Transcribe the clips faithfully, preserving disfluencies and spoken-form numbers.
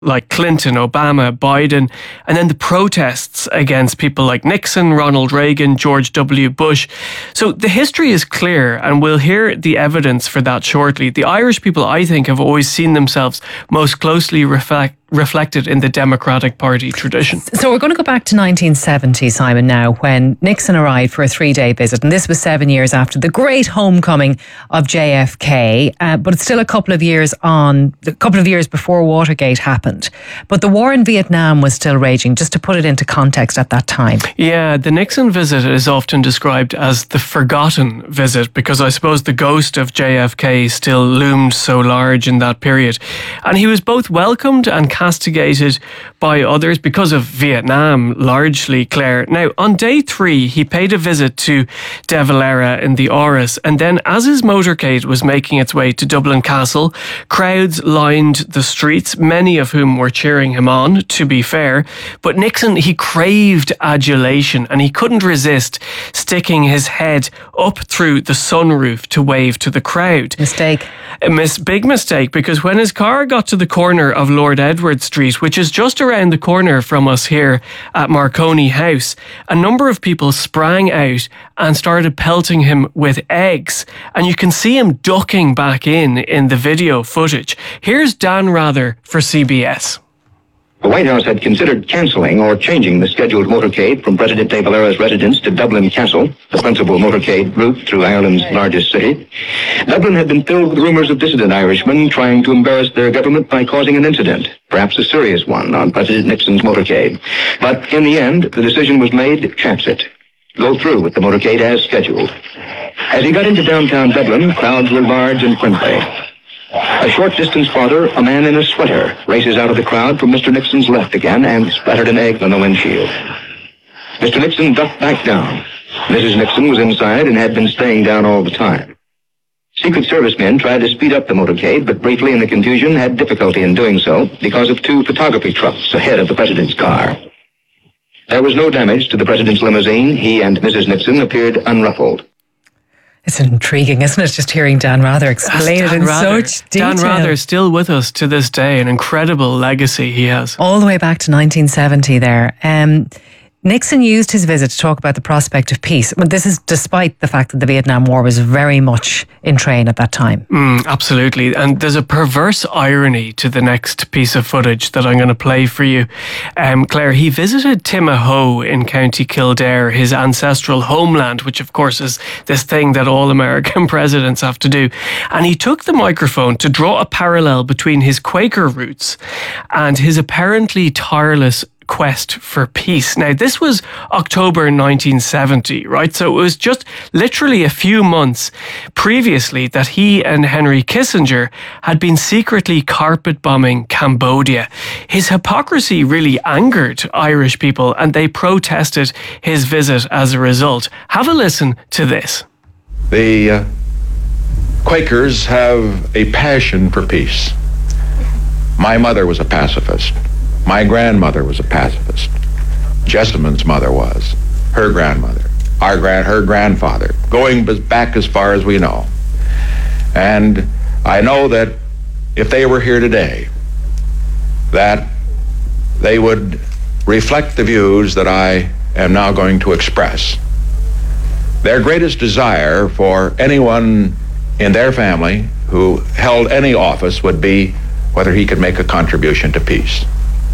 like Clinton, Obama, Biden, and then the protests against people like Nixon, Ronald Reagan, George W. Bush. So the history is clear, and we'll hear the evidence for that shortly. The Irish people, I think, have always seen themselves most closely reflect reflected in the Democratic Party tradition. So we're going to go back to nineteen seventy, Simon, now, when Nixon arrived for a three-day visit, and this was seven years after the great homecoming of J F K, uh, but it's still a couple of years on, a couple of years before Watergate happened. But the war in Vietnam was still raging, just to put it into context at that time. Yeah, the Nixon visit is often described as the forgotten visit, because I suppose the ghost of J F K still loomed so large in that period. And he was both welcomed and castigated by others because of Vietnam, largely, Claire. Now, on day three, he paid a visit to De Valera in the Áras, and then as his motorcade was making its way to Dublin Castle, crowds lined the streets, many of whom were cheering him on, to be fair. But Nixon, he craved adulation, and he couldn't resist sticking his head up through the sunroof to wave to the crowd. Mistake. A mis- big mistake, because when his car got to the corner of Lord Edward Street, which is just around the corner from us here at Marconi House, a number of people sprang out and started pelting him with eggs. And you can see him ducking back in in the video footage. Here's Dan Rather for C B S. The White House had considered cancelling or changing the scheduled motorcade from President De Valera's residence to Dublin Castle, the principal motorcade route through Ireland's largest city. Dublin had been filled with rumours of dissident Irishmen trying to embarrass their government by causing an incident, perhaps a serious one, on President Nixon's motorcade. But in the end, the decision was made, chance it. Go through with the motorcade as scheduled. As he got into downtown Dublin, crowds were large and friendly. A short distance farther, a man in a sweater races out of the crowd from Mister Nixon's left again and splattered an egg on the windshield. Mister Nixon ducked back down. Missus Nixon was inside and had been staying down all the time. Secret Service men tried to speed up the motorcade, but briefly in the confusion had difficulty in doing so because of two photography trucks ahead of the president's car. There was no damage to the president's limousine. He and Missus Nixon appeared unruffled. It's intriguing, isn't it? Just hearing Dan Rather explain it in Rather. such detail. Dan Rather is still with us to this day. An incredible legacy he has. All the way back to nineteen seventy there. Um, Nixon used his visit to talk about the prospect of peace. But this is despite the fact that the Vietnam War was very much in train at that time. Mm, absolutely. And there's a perverse irony to the next piece of footage that I'm going to play for you. Um, Claire, he visited Timahoe in County Kildare, his ancestral homeland, which of course is this thing that all American presidents have to do. And he took the microphone to draw a parallel between his Quaker roots and his apparently tireless quest for peace. Now, this was October nineteen seventy, right? So it was just literally a few months previously that he and Henry Kissinger had been secretly carpet bombing Cambodia. His hypocrisy really angered Irish people, and they protested his visit as a result. Have a listen to this. The uh, Quakers have a passion for peace. My mother was a pacifist. My grandmother was a pacifist. Jessamyn's mother was. Her grandmother. Our grand, her grandfather. Going back as far as we know. And I know that if they were here today, that they would reflect the views that I am now going to express. Their greatest desire for anyone in their family who held any office would be whether he could make a contribution to peace.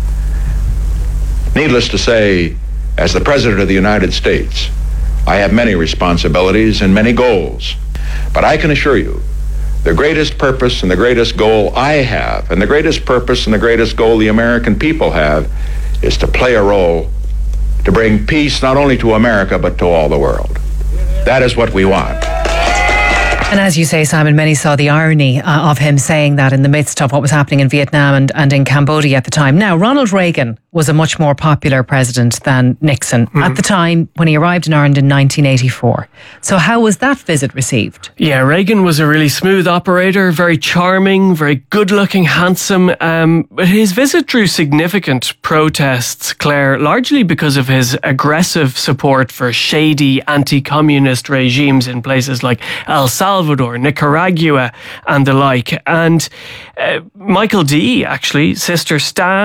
Needless to say, as the President of the United States, I have many responsibilities and many goals. But I can assure you, the greatest purpose and the greatest goal I have, and the greatest purpose and the greatest goal the American people have, is to play a role to bring peace not only to America, but to all the world. That is what we want. And as you say, Simon, many saw the irony uh, of him saying that in the midst of what was happening in Vietnam and, and in Cambodia at the time. Now, Ronald Reagan was a much more popular president than Nixon mm. at the time when he arrived in Ireland in nineteen eighty-four. So how was that visit received? Yeah, Reagan was a really smooth operator, very charming, very good-looking, handsome. Um, but his visit drew significant protests, Claire, largely because of his aggressive support for shady anti-communist regimes in places like El Salvador, Nicaragua and the like. And uh, Michael D, actually, Sister Stan,